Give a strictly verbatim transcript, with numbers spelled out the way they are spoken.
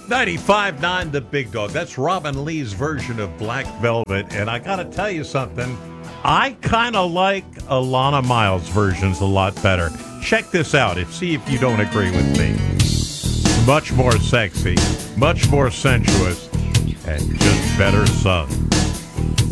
ninety-five nine The Big Dog. That's Robin Lee's version of Black Velvet. And I got to tell you something. I kind of like Alana Miles' versions a lot better. Check this out. If See if you don't agree with me. Much more sexy, much more sensuous, and just better sung.